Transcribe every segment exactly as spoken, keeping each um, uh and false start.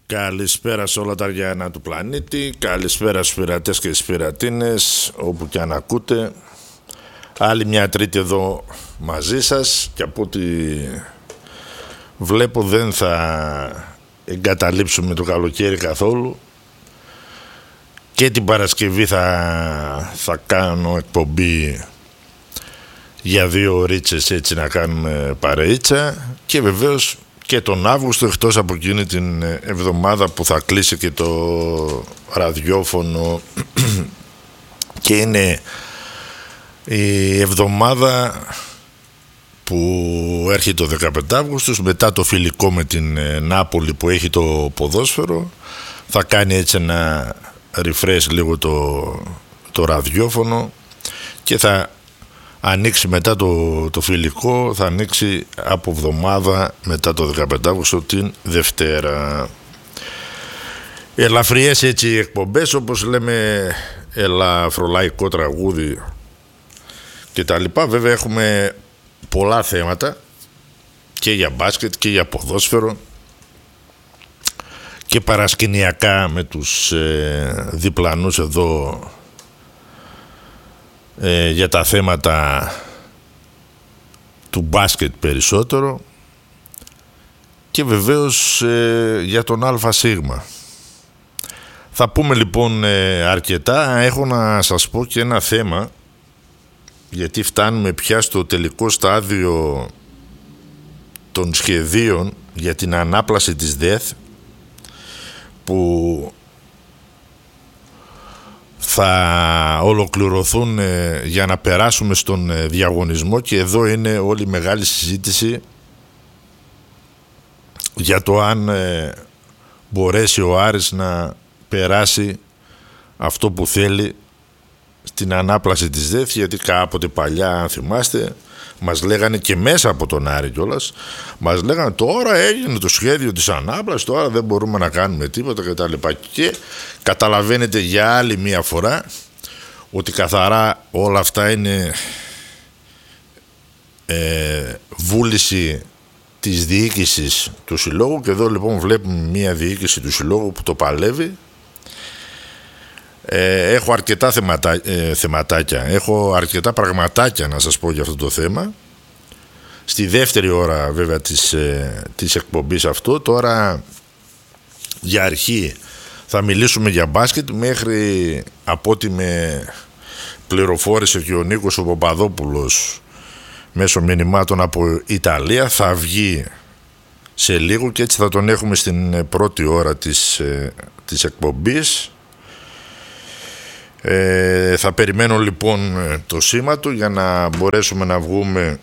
Καλησπέρα σε όλα τα αριανά του πλανήτη. Καλησπέρα στους πειρατές και στις πειρατίνες, όπου και αν ακούτε. Άλλη μια τρίτη εδώ μαζί σας. Και από ό,τι βλέπω δεν θα εγκαταλείψουμε το καλοκαίρι καθόλου. Και την Παρασκευή θα, θα κάνω εκπομπή για δύο ωρίτσες, έτσι να κάνουμε παρεΐτσα. Και βεβαίως και τον Αύγουστο, εκτός από εκείνη την εβδομάδα που θα κλείσει και το ραδιόφωνο και είναι η εβδομάδα που έρχεται το δεκαπέντε Αυγούστου, μετά το φιλικό με την Νάπολη που έχει το ποδόσφαιρο. Θα κάνει έτσι ένα refresh λίγο το, το ραδιόφωνο και θα ανοίξει μετά το, το φιλικό, θα ανοίξει από εβδομάδα μετά το δεκαπέντε Αυγούστου την Δευτέρα. Ελαφριές έτσι εκπομπές, όπως λέμε, ελαφρολαϊκό τραγούδι και τα λοιπά. Βέβαια έχουμε πολλά θέματα και για μπάσκετ και για ποδόσφαιρο και παρασκηνιακά με τους ε, διπλανούς εδώ ε, για τα θέματα του μπάσκετ περισσότερο και βεβαίως ε, για τον ΑΣ. Θα πούμε λοιπόν ε, αρκετά. Έχω να σας πω και ένα θέμα, γιατί φτάνουμε πια στο τελικό στάδιο των σχεδίων για την ανάπλαση της ΔΕΘ, που θα ολοκληρωθούν ε, για να περάσουμε στον ε, διαγωνισμό, και εδώ είναι όλη η μεγάλη συζήτηση για το αν ε, μπορέσει ο Άρης να περάσει αυτό που θέλει στην ανάπλαση της ΔΕΘ, γιατί κάποτε παλιά, αν θυμάστε, μας λέγανε και μέσα από τον Άρη κιόλας, μας λέγανε τώρα έγινε το σχέδιο της ανάπλασης, τώρα δεν μπορούμε να κάνουμε τίποτα κτλ. Και καταλαβαίνετε για άλλη μία φορά ότι καθαρά όλα αυτά είναι ε, βούληση της διοίκησης του συλλόγου, και εδώ λοιπόν βλέπουμε μία διοίκηση του συλλόγου που το παλεύει. Ε, έχω αρκετά θεματά, ε, θεματάκια, έχω αρκετά πραγματάκια να σας πω για αυτό το θέμα. Στη δεύτερη ώρα βέβαια της, ε, της εκπομπής αυτό. Τώρα για αρχή θα μιλήσουμε για μπάσκετ, μέχρι από ό,τι με πληροφόρησε και ο Νίκος ο Παπαδόπουλος μέσω μηνυμάτων από Ιταλία, θα βγει σε λίγο και έτσι θα τον έχουμε στην πρώτη ώρα της, ε, της εκπομπής. Ε, θα περιμένω λοιπόν το σήμα του για να μπορέσουμε να βγούμε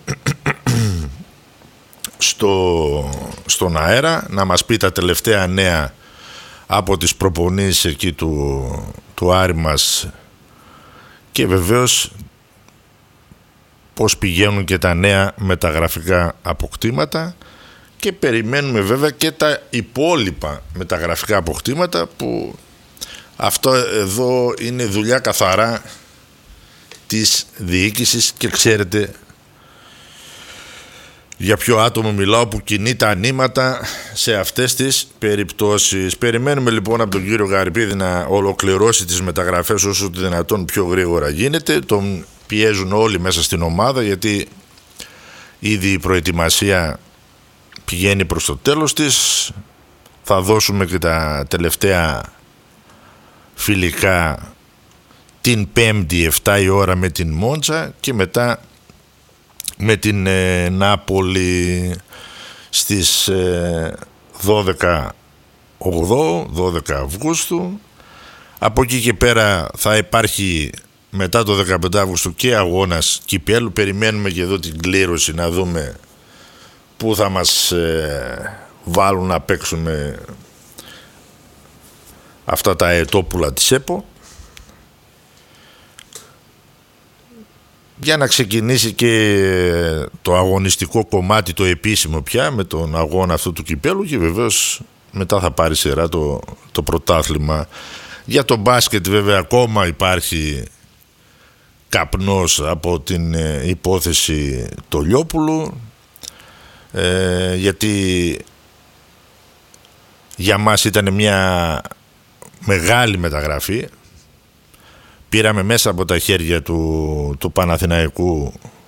στο, στον αέρα, να μας πει τα τελευταία νέα από τις προπονήσεις εκεί του, του Άρη μας, και βεβαίως πώς πηγαίνουν και τα νέα μεταγραφικά αποκτήματα, και περιμένουμε βέβαια και τα υπόλοιπα μεταγραφικά αποκτήματα, που αυτό εδώ είναι δουλειά καθαρά της διοίκησης, και ξέρετε για ποιο άτομο μιλάω που κινεί τα νήματα σε αυτές τις περιπτώσεις. Περιμένουμε λοιπόν από τον κύριο Γαρυπίδη να ολοκληρώσει τις μεταγραφές όσο το δυνατόν πιο γρήγορα γίνεται. Τον πιέζουν όλοι μέσα στην ομάδα, γιατί ήδη η προετοιμασία πηγαίνει προς το τέλος της. Θα δώσουμε και τα τελευταία φιλικά την Πέμπτη επτά η ώρα με την Μόντζα, και μετά με την ε, Νάπολη στις ε, δώδεκα Αυγούστου. Από εκεί και πέρα θα υπάρχει μετά το δεκαπέντε Αυγούστου και αγώνας κυπέλλου. Περιμένουμε και εδώ την κλήρωση να δούμε πού θα μας ε, βάλουν να παίξουμε αυτά τα ετόπουλα της ΕΠΟ, για να ξεκινήσει και το αγωνιστικό κομμάτι, το επίσημο πια, με τον αγώνα αυτού του κυπέλου, και βεβαίως μετά θα πάρει σειρά το, το πρωτάθλημα. Για το μπάσκετ βέβαια ακόμα υπάρχει καπνός από την ε, υπόθεση Τολιόπουλου, ε, γιατί Για μας ήταν μια μεγάλη μεταγραφή. Πήραμε μέσα από τα χέρια του, του Παναθηναϊκού,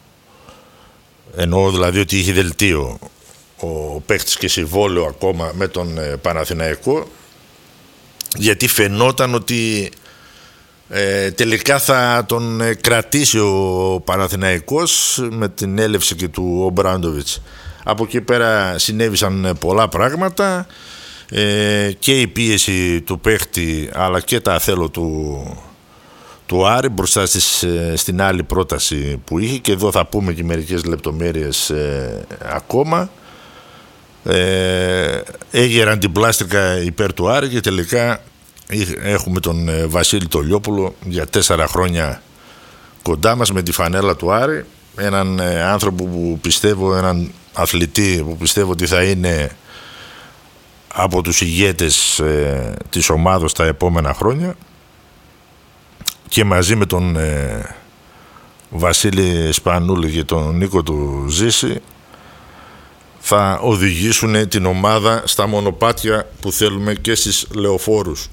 εννοώ δηλαδή ότι είχε δελτίο ο παίχτης και συμβόλαιο ακόμα με τον ε, Παναθηναϊκό, γιατί φαινόταν ότι ε, τελικά θα τον ε, κρατήσει ο Παναθηναϊκός με την έλευση και του Ομπράντοβιτς. Από εκεί πέρα συνέβησαν πολλά πράγματα, ε, και η πίεση του παίχτη αλλά και τα θέλω του, του Άρη μπροστά στις, στην άλλη πρόταση που είχε, και εδώ θα πούμε και μερικές λεπτομέρειες ε, ακόμα. Ε, έγεραν την πλάστικα υπέρ του Άρη και τελικά έχουμε τον ε, Βασίλη Τολιόπουλο για τέσσερα χρόνια κοντά μας με τη φανέλα του Άρη, έναν ε, άνθρωπο που πιστεύω, έναν αθλητή που πιστεύω ότι θα είναι από τους ηγέτες ε, της ομάδος τα επόμενα χρόνια, και μαζί με τον ε, Βασίλη Σπανούλη και τον Νίκο του Ζήση θα οδηγήσουν την ομάδα στα μονοπάτια που θέλουμε και στις λεωφόρους.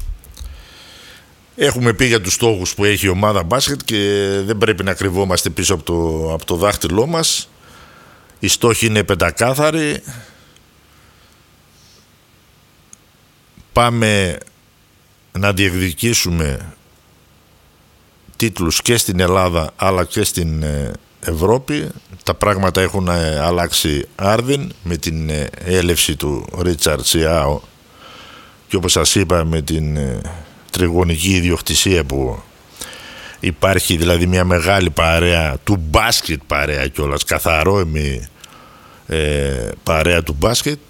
Έχουμε πει για τους στόχους που έχει η ομάδα μπάσκετ και δεν πρέπει να κρυβόμαστε πίσω από το, από το δάχτυλό μας. Οι στόχοι είναι πεντακάθαροι. Πάμε να διεκδικήσουμε τίτλους και στην Ελλάδα αλλά και στην Ευρώπη. Τα πράγματα έχουν αλλάξει άρδιν με την έλευση του Ρίτσαρντ Σιάο και, όπως σας είπα, με την τριγωνική ιδιοκτησία που υπάρχει, δηλαδή μια μεγάλη παρέα του μπάσκετ, παρέα κιόλας, καθαρόιμη ε, παρέα του μπάσκετ,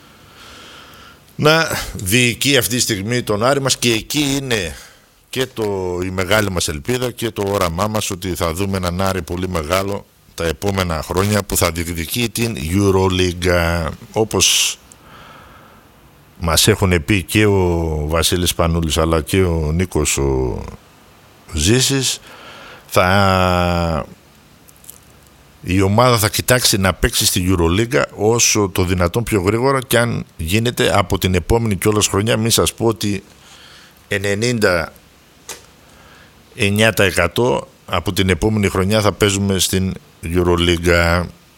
να διοικεί αυτή τη στιγμή τον Άρη μας, και εκεί είναι και το, η μεγάλη μας ελπίδα και το όραμά μας ότι θα δούμε έναν Άρη πολύ μεγάλο τα επόμενα χρόνια που θα διεκδικεί την EuroLeague, όπως μας έχουν πει και ο Βασίλης Πανούλης αλλά και ο Νίκος ο Ζήσης. Θα... η ομάδα θα κοιτάξει να παίξει στη EuroLeague όσο το δυνατόν πιο γρήγορα, και αν γίνεται από την επόμενη κιόλας χρονιά. Μην σας πω ότι ενενήντα εννιά τοις εκατό από την επόμενη χρονιά θα παίζουμε στην EuroLeague.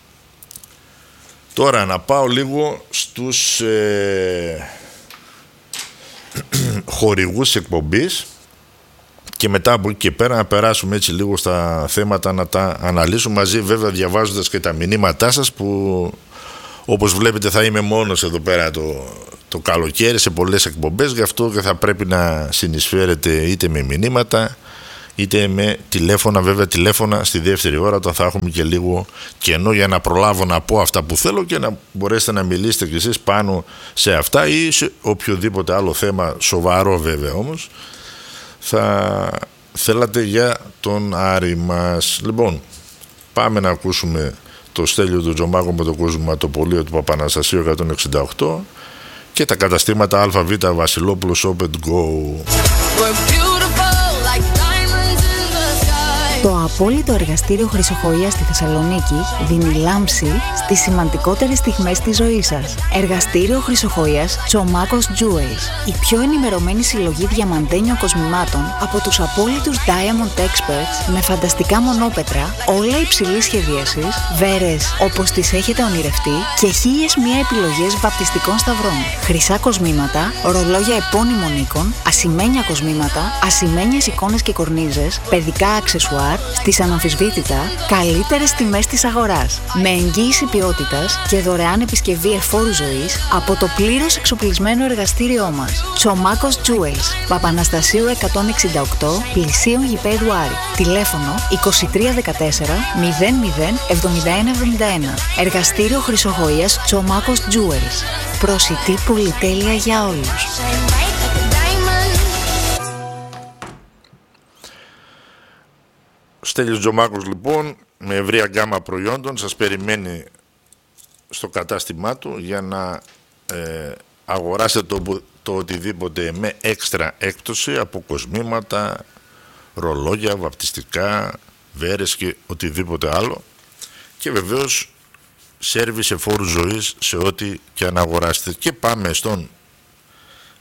Τώρα να πάω λίγο στους ε, χορηγούς εκπομπής και μετά από εκεί και πέρα να περάσουμε έτσι λίγο στα θέματα, να τα αναλύσουμε μαζί, βέβαια διαβάζοντας και τα μηνύματά σας, που όπως βλέπετε θα είμαι μόνος εδώ πέρα το, το καλοκαίρι σε πολλές εκπομπές, γι' αυτό και θα πρέπει να συνεισφέρετε είτε με μηνύματα είτε με τηλέφωνα. Βέβαια τηλέφωνα στη δεύτερη ώρα, όταν θα έχουμε και λίγο κενό, για να προλάβω να πω αυτά που θέλω και να μπορέσετε να μιλήσετε κι εσείς πάνω σε αυτά ή σε οποιοδήποτε άλλο θέμα, σοβαρό βέβαια όμως, θα θέλατε για τον Άρη μας. Λοιπόν, πάμε να ακούσουμε το Στέλιο του Τζομάκο με το κοσματοπολείο του Παπαναστασίου εκατόν εξήντα οκτώ και τα καταστήματα ΑΒ Βασιλόπουλος Open Go. Το απόλυτο εργαστήριο Χρυσοχοΐας στη Θεσσαλονίκη δίνει λάμψη στις σημαντικότερες στιγμές της ζωής σας. Εργαστήριο Χρυσοχοΐας Τσομάκος Jewels. Η πιο ενημερωμένη συλλογή διαμαντένιων κοσμημάτων από τους απόλυτους Diamond Experts, με φανταστικά μονόπετρα, όλα υψηλής σχεδίασης, βέρες όπως τις έχετε ονειρευτεί και χίλιες μία επιλογές βαπτιστικών σταυρών. Χρυσά κοσμήματα, ρολόγια επώνυμων οίκων, ασημένια κοσμήματα, ασημένιες εικόνες και κορνίζες, παιδικά αξεσουάρ στις αναμφισβήτητα καλύτερες τιμές της αγοράς, με εγγύηση ποιότητας και δωρεάν επισκευή εφόρου ζωής από το πλήρως εξοπλισμένο εργαστήριό μας. Τσομάκος Jewels, Παπαναστασίου εκατόν εξήντα οκτώ, πλησίον γηπέδου Άρη. Τηλέφωνο είκοσι τρία δεκατέσσερα μηδέν μηδέν εβδομήντα ένα εβδομήντα ένα. Εργαστήριο Χρυσοχοΐας Τσομάκος Jewels. Προσιτή πολυτέλεια για όλους. Στέλιος Τζομάκος λοιπόν, με ευρεία γκάμα προϊόντων, σας περιμένει στο κατάστημά του για να ε, αγοράσετε το, το οτιδήποτε με έξτρα έκπτωση από κοσμήματα, ρολόγια, βαπτιστικά, βέρες και οτιδήποτε άλλο, και βεβαίως σέρβις εφόρου ζωής σε ό,τι και αν αγοράσετε. Και πάμε στον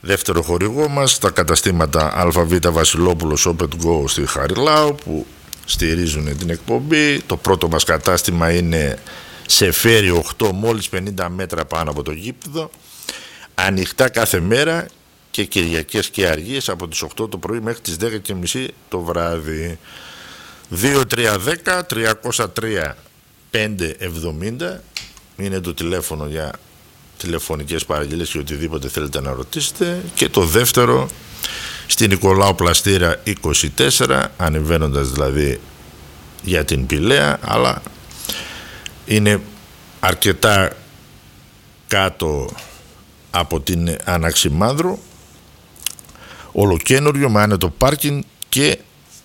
δεύτερο χορηγό μας, τα καταστήματα ΑΒ Βασιλόπουλος Open Go στη Χαριλάου που στηρίζουν την εκπομπή. Το πρώτο μας κατάστημα είναι σε Φέρι οκτώ, μόλις πενήντα μέτρα πάνω από το γήπεδο, ανοιχτά κάθε μέρα και Κυριακές και Αργίες από τις οκτώ το πρωί μέχρι τις δέκα και μισή το βράδυ. Δύο τρία ένα μηδέν τρία τρία πέντε εβδομήντα είναι το τηλέφωνο για τηλεφωνικές παραγγελίες και οτιδήποτε θέλετε να ρωτήσετε. Και το δεύτερο στην Νικολάου Πλαστήρα είκοσι τέσσερα, ανεβαίνοντας δηλαδή για την Πηλαία, αλλά είναι αρκετά κάτω από την Αναξιμάνδρου, ολοκένουργιο με άνετο πάρκινγκ και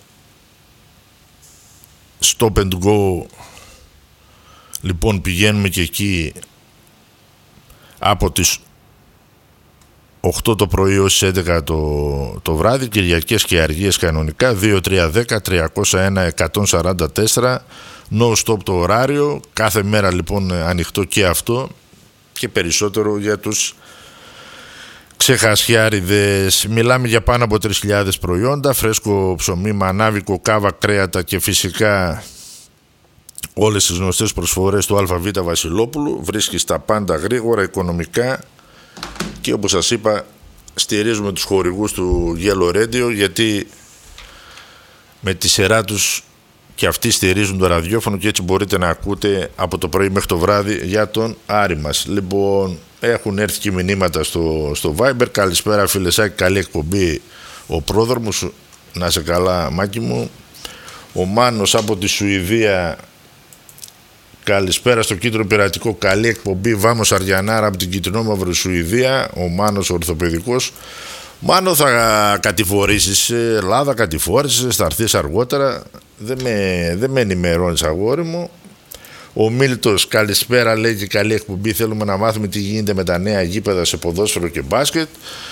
stop and go. Λοιπόν, πηγαίνουμε και εκεί από τις οκτώ το πρωί ως έντεκα το, το βράδυ, Κυριακές και Αργίες κανονικά. Δύο τρία ένα μηδέν τρία μηδέν ένα εκατόν σαράντα τέσσερα, no stop το ωράριο, κάθε μέρα λοιπόν ανοιχτό και αυτό, και περισσότερο για τους ξεχασιάριδες. Μιλάμε για πάνω από τρεις χιλιάδες προϊόντα, φρέσκο ψωμί, μανάβικο, κάβα, κρέατα και φυσικά όλες τις γνωστές προσφορές του ΑΒ Βασιλόπουλου. Βρίσκεις τα πάντα γρήγορα, οικονομικά, και όπως σας είπα στηρίζουμε τους χορηγούς του Yellow Radio, γιατί με τη σειρά τους και αυτοί στηρίζουν το ραδιόφωνο και έτσι μπορείτε να ακούτε από το πρωί μέχρι το βράδυ για τον Άρη μας. Λοιπόν, έχουν έρθει και μηνύματα στο, στο Viber. Καλησπέρα φίλεσάκι, καλή εκπομπή. Ο πρόδρομος, να είσαι καλά Μάκη μου. Ο Μάνος από τη Σουηδία, καλησπέρα στο Κίτρινο Πειρατικό, καλή εκπομπή. Βάμος Αριανάρα από την Κιτρινόμαυρο Σουηδία, ο Μάνος ο ορθοπαιδικός. Μάνο, θα κατηφορήσεις Ελλάδα, κατηφόρησες, θα έρθεις αργότερα, δεν με, δεν με ενημερώνεις αγόρι μου. Ο Μίλτος, καλησπέρα, λέει, και καλή εκπομπή. Θέλουμε να μάθουμε τι γίνεται με τα νέα γήπεδα σε ποδόσφαιρο και μπάσκετ.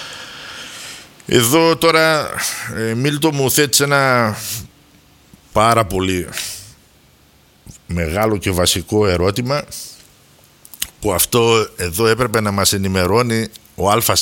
Εδώ τώρα, ε, Μίλτο, μου θέτεις ένα πάρα πολύ μεγάλο και βασικό ερώτημα, που αυτό εδώ έπρεπε να μας ενημερώνει ο ΑΣ.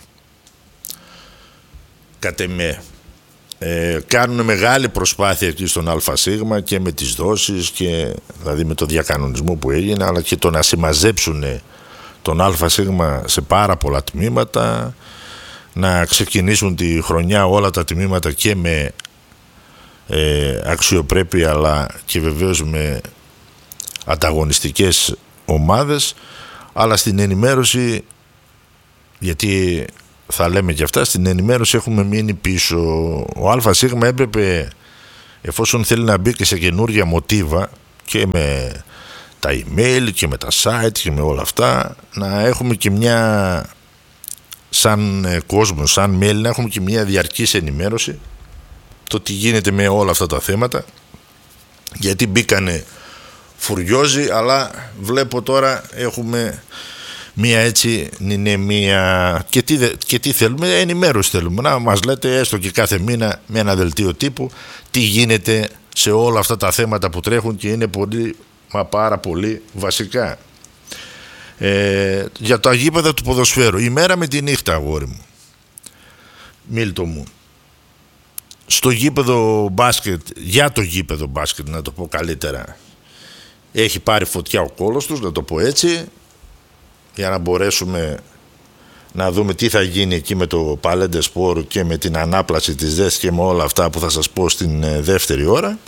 Κατ' εμέ ε, κάνουν μεγάλη προσπάθεια εκεί στον ΑΣ και με τις δόσεις και δηλαδή με το διακανονισμό που έγινε, αλλά και το να συμμαζέψουν τον ΑΣ σε πάρα πολλά τμήματα, να ξεκινήσουν τη χρονιά όλα τα τμήματα και με ε, αξιοπρέπεια, αλλά και βεβαίως με ανταγωνιστικές ομάδες. Αλλά στην ενημέρωση, γιατί θα λέμε και αυτά, στην ενημέρωση έχουμε μείνει πίσω. Ο ΑΣ έπρεπε, εφόσον θέλει να μπει και σε καινούργια μοτίβα και με τα email και με τα site και με όλα αυτά, να έχουμε και μια, σαν κόσμο, σαν mail, να έχουμε και μια διαρκής ενημέρωση το τι γίνεται με όλα αυτά τα θέματα, γιατί μπήκανε φουριόζοι, αλλά βλέπω τώρα έχουμε μία έτσι είναι μία, και τι, και τι θέλουμε, ενημέρωση θέλουμε, να μας λέτε έστω και κάθε μήνα με ένα δελτίο τύπου τι γίνεται σε όλα αυτά τα θέματα που τρέχουν και είναι πολύ, μα πάρα πολύ βασικά. Ε, για τα γήπεδα του ποδοσφαίρου, η μέρα με τη νύχτα αγόρι μου, Μίλτο μου, στο γήπεδο μπάσκετ, για το γήπεδο μπάσκετ να το πω καλύτερα, έχει πάρει φωτιά ο κόλος τους, να το πω έτσι, για να μπορέσουμε να δούμε τι θα γίνει εκεί με το Παλέντε Σπορ και με την ανάπλαση της ΔΕΘ και με όλα αυτά που θα σας πω στην δεύτερη ώρα.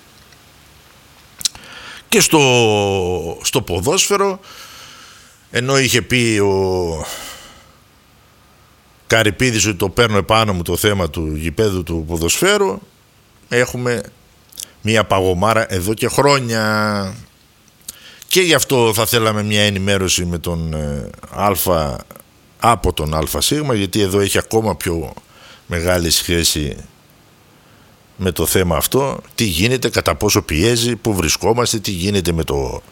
Και στο, στο ποδόσφαιρο, ενώ είχε πει ο Καρυπίδης ότι το παίρνω επάνω μου το θέμα του γηπέδου του ποδοσφαίρου, έχουμε μια παγωμάρα εδώ και χρόνια. Και γι' αυτό θα θέλαμε μια ενημέρωση με τον ε, Α, από τον ΑΣ, γιατί εδώ έχει ακόμα πιο μεγάλη σχέση με το θέμα αυτό. Τι γίνεται, κατά πόσο πιέζει, πού βρισκόμαστε, τι γίνεται με το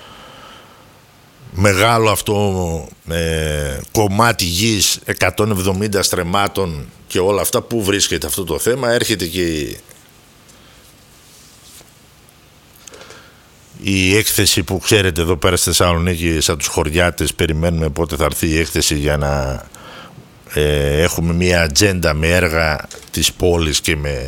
μεγάλο αυτό ε, κομμάτι γης εκατόν εβδομήντα στρεμμάτων και όλα αυτά, πού βρίσκεται αυτό το θέμα. Έρχεται και η έκθεση που ξέρετε εδώ πέρα στη Θεσσαλονίκη, σαν τους χωριάτες, περιμένουμε πότε θα έρθει η έκθεση για να ε, έχουμε μια ατζέντα με έργα της πόλης και με,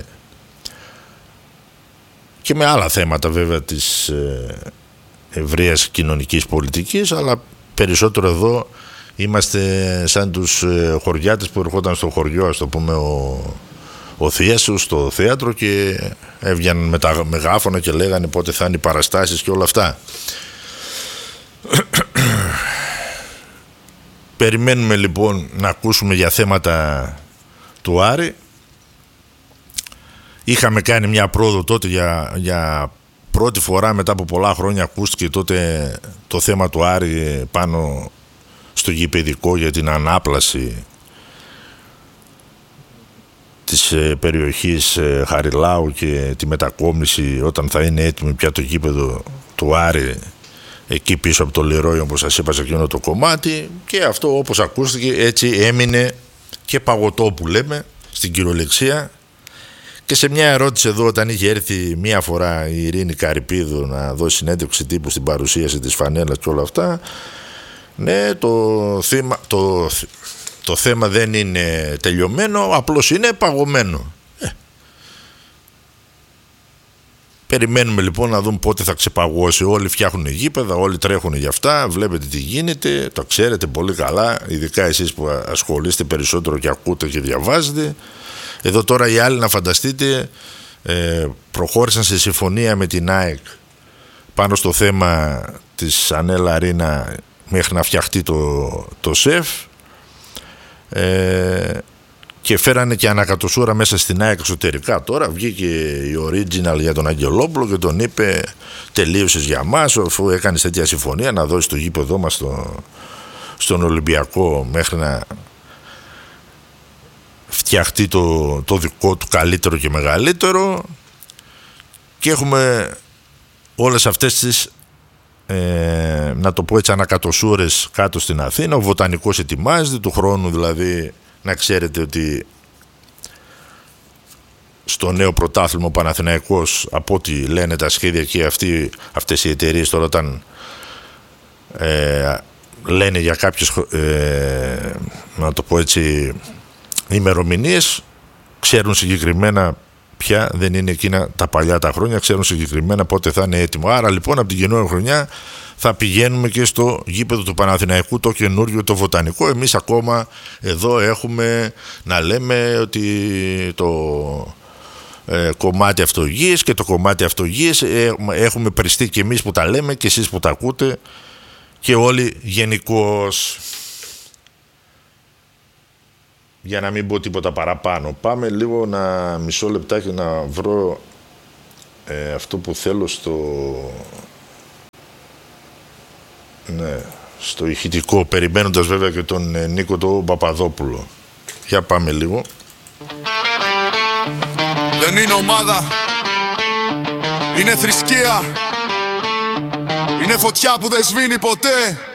και με άλλα θέματα βέβαια της ε, ευρείας κοινωνικής πολιτικής, αλλά περισσότερο εδώ είμαστε σαν τους ε, χωριάτες που ερχόταν στο χωριό, ας το πούμε, ο, ο Θίασος στο θέατρο και έβγαιναν με τα μεγάφωνα και λέγανε πότε θα είναι οι παραστάσεις και όλα αυτά. Περιμένουμε λοιπόν να ακούσουμε για θέματα του Άρη. Είχαμε κάνει μια πρόοδο τότε, για, για πρώτη φορά μετά από πολλά χρόνια ακούστηκε τότε το θέμα του Άρη πάνω στο γηπεδικό για την ανάπλαση της ε, περιοχής ε, Χαριλάου και τη μετακόμιση όταν θα είναι έτοιμη πια το γήπεδο του Άρη εκεί πίσω από το Λερόι, όπως σας είπα, σε εκείνο το κομμάτι, και αυτό όπως ακούστηκε έτσι έμεινε και παγωτό που λέμε στην κυριολεξία. Και σε μια ερώτηση εδώ, όταν είχε έρθει μία φορά η Ειρήνη Καρυπίδου να δώσει συνέντευξη τύπου στην παρουσίαση της φανέλας και όλα αυτά, ναι, το θέμα, το, το θέμα δεν είναι τελειωμένο, απλώς είναι παγωμένο. Ε. Περιμένουμε λοιπόν να δούμε πότε θα ξεπαγώσει. Όλοι φτιάχνουν γήπεδα, όλοι τρέχουν για αυτά, βλέπετε τι γίνεται, το ξέρετε πολύ καλά, ειδικά εσείς που ασχολείστε περισσότερο και ακούτε και διαβάζετε. Εδώ τώρα οι άλλοι, να φανταστείτε, ε, προχώρησαν σε συμφωνία με την ΑΕΚ πάνω στο θέμα της Ανέλα Αρίνα μέχρι να φτιαχτεί το, το ΣΕΦ, ε, και φέρανε και ανακατοσούρα μέσα στην ΑΕΚ εξωτερικά. Τώρα βγήκε η Original για τον Αγγελόπουλο και τον είπε τελείωσες για μας, αφού έκανες τέτοια συμφωνία να δώσεις το γήπεδό μας στο, στον Ολυμπιακό μέχρι να φτιαχτεί το, το δικό του καλύτερο και μεγαλύτερο. Και έχουμε όλες αυτές τις ε, να το πω έτσι ανακατοσούρες κάτω στην Αθήνα. Ο Βοτανικός ετοιμάζεται του χρόνου, δηλαδή να ξέρετε ότι στο νέο πρωτάθλημα ο Παναθηναϊκός, από ό,τι λένε τα σχέδια και αυτοί, αυτές οι εταιρείες τώρα όταν ε, λένε για κάποιες ε, να το πω έτσι ημερομηνίες, ξέρουν συγκεκριμένα πια, δεν είναι εκείνα τα παλιά τα χρόνια, ξέρουν συγκεκριμένα πότε θα είναι έτοιμο. Άρα λοιπόν από την καινούργια χρονιά θα πηγαίνουμε και στο γήπεδο του Παναθηναϊκού, το καινούριο, το Βοτανικό. Εμείς ακόμα εδώ έχουμε να λέμε ότι το ε, κομμάτι αυτογείας και το κομμάτι αυτογείας ε, έχουμε πριστεί και εμείς που τα λέμε και εσείς που τα ακούτε και όλοι γενικώς. Για να μην πω τίποτα παραπάνω, πάμε λίγο να μισό λεπτάκι να βρω ε, αυτό που θέλω στο, ναι, στο ηχητικό, περιμένοντας βέβαια και τον ε, Νίκο τον Παπαδόπουλο. Για πάμε λίγο. Δεν είναι ομάδα, είναι θρησκεία, είναι φωτιά που δεν σβήνει ποτέ.